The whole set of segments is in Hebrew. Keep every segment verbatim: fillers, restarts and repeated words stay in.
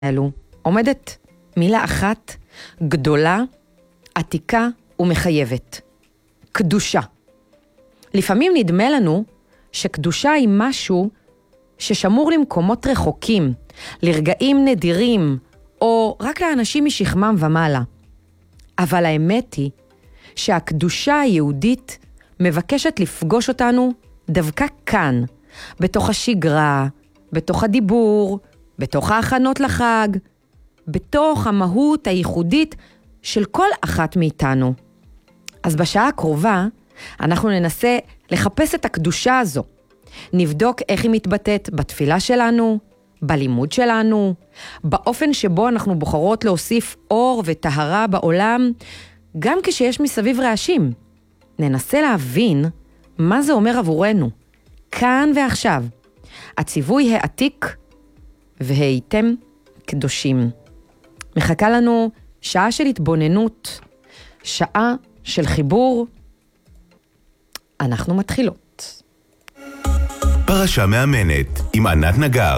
אלו עומדת מילה אחת גדולה, עתיקה ומחייבת. קדושה. לפעמים נדמה לנו שקדושה היא משהו ששמור למקומות רחוקים, לרגעים נדירים, או רק לאנשים משכמם ומעלה. אבל האמת היא שהקדושה היהודית מבקשת לפגוש אותנו דווקא כאן, בתוך השגרה, בתוך הדיבור, בתוך ההכנות לחג, בתוך המהות הייחודית של כל אחת מאיתנו. אז בשעה הקרובה אנחנו ננסה לחפש את הקדושה הזו. נבדוק איך היא מתבטאת בתפילה שלנו, בלימוד שלנו, באופן שבו אנחנו בוחרות להוסיף אור וטהרה בעולם, גם כשיש מסביב רעשים. ננסה להבין מה זה אומר עבורנו, כאן ועכשיו. הציווי העתיק והייתם קדושים. מחכה לנו שעה של התבוננות, שעה של חיבור. אנחנו מתחילות. פרשה מאמנת עם ענת נגר.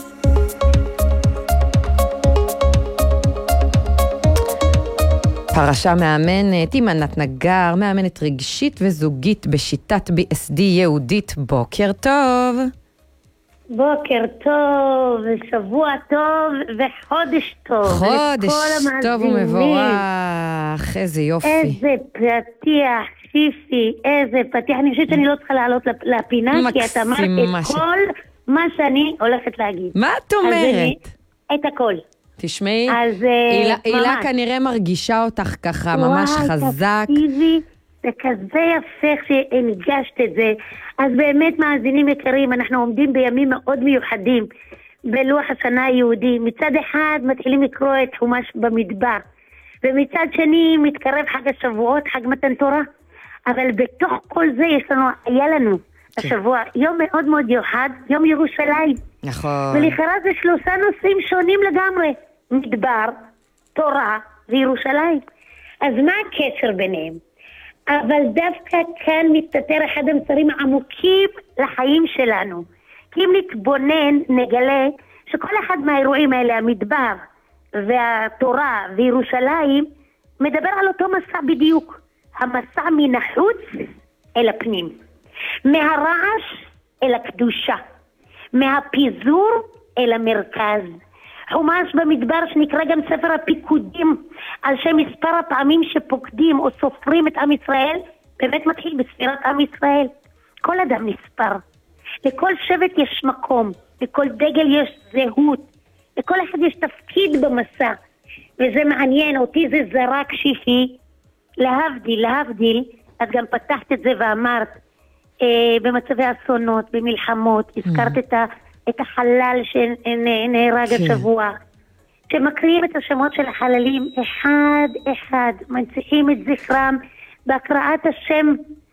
פרשה מאמנת עם ענת נגר, מאמנת רגשית וזוגית בשיטת בי אס די יהודית. בוקר טוב. בוקר טוב, שבוע טוב וחודש טוב. חודש טוב ומבורך, איזה יופי. איזה פתיח, שיפי, איזה פתיח. אני חושבת שאני לא צריכה לעלות לפינה, כי את אמרת את כל מה שאני הולכת להגיד. מה את אומרת? את הכל. תשמעי, הילה כנראה מרגישה אותך ככה, ממש חזק. תקשיבי, זה כזה יפה שהנגשת את זה. אז באמת מאזינים יקרים, אנחנו עומדים בימים מאוד מיוחדים בלוח השנה היהודי. מצד אחד מתחילים לקרוא את חומש במדבר, ומצד שני מתקרב חג השבועות, חג מתן תורה. אבל בתוך כל זה יש לנו, היה לנו השבוע יום מאוד מאוד מיוחד, יום ירושלים. נכון. ולכאורה זה שלושה נושאים שונים לגמרי, מדבר, תורה וירושלים. אז מה הקשר ביניהם? אבל דווקא כאן מתפטר אחד המסרים העמוקים לחיים שלנו. כי אם נתבונן, נגלה שכל אחד מהאירועים האלה, המדבר והתורה וירושלים, מדבר על אותו מסע בדיוק. המסע מן החוץ אל הפנים. מהרעש אל הקדושה. מהפיזור אל המרכז. חומש במדבר שנקרא גם ספר הפיקודים, על שם מספר הפעמים שפוקדים או סופרים את עם ישראל, באמת מתחיל בספירת עם ישראל. כל אדם נספר. לכל שבט יש מקום, לכל דגל יש זהות, לכל אחד יש תפקיד במסע. וזה מעניין, אותי זה זרק שיפי, להבדיל, להבדיל, את גם פתחת את זה ואמרת, אה, במצבי אסונות, במלחמות, הזכרת את ה... את החלל שנהרג השבוע. שמקריאים את השמות של החללים אחד אחד, מנציחים את זכרם בהקראת השם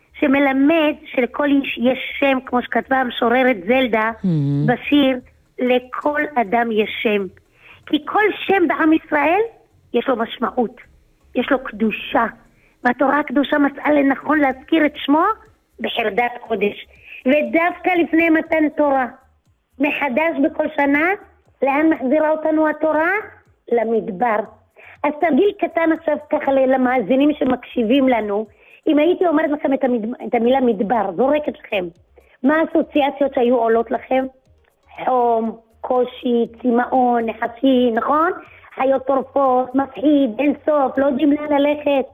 שמלמד שלכל איש יש שם, כמו שכתבה המשוררת זלדה בשיר, לכל אדם יש שם. כי כל שם בעם ישראל יש לו משמעות, יש לו קדושה. והתורה הקדושה מצאה לנכון להזכיר את שמו בחרדת קודש. ודווקא לפני מתן תורה, מחדש בכל שנה, לאן מחזירה אותנו התורה? למדבר. אז תרגיל קטן עכשיו ככה למאזינים שמקשיבים לנו, אם הייתי אומרת לכם את, המד... את המילה מדבר, זורקת לכם, מה האסוציאציות שהיו עולות לכם? חום, קושי, צמאון, נחשי, נכון? חיות טורפות, מפחיד, אין סוף, לא יודעים לאן ללכת.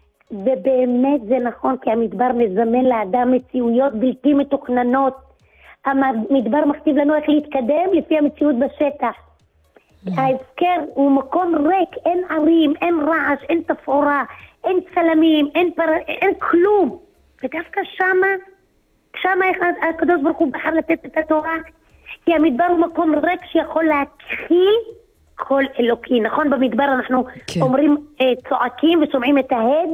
ובאמת זה נכון, כי המדבר מזמן לאדם מציאויות בלתי מתוכננות. המדבר מכתיב לנו איך להתקדם לפי המציאות בשטח. ההזכר הוא מקום ריק, אין ערים, אין רעש, אין תפאורה, אין צלמים, אין, פר... אין כלום. ודווקא שמה, שמה הקדוש ברוך הוא בחר לתת את התורה, כי המדבר הוא מקום ריק שיכול להכיל כל אלוקי. נכון, במדבר אנחנו כן. אומרים, צועקים ושומעים את ההד.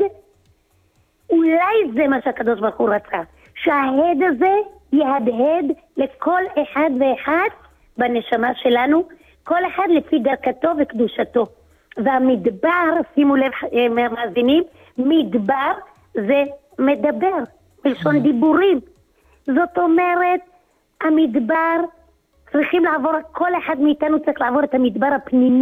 אולי זה מה שהקדוש ברוך הוא רצה, שההד הזה יהדהד לכל אחד ואחד בנשמה שלנו, כל אחד לפי דרכתו וקדושתו. והמדבר, שימו לב מאזינים, מדבר זה מדבר, בלשון דיבורים. זאת אומרת, המדבר צריכים לעבור, כל אחד מאיתנו צריך לעבור את המדבר הפנימי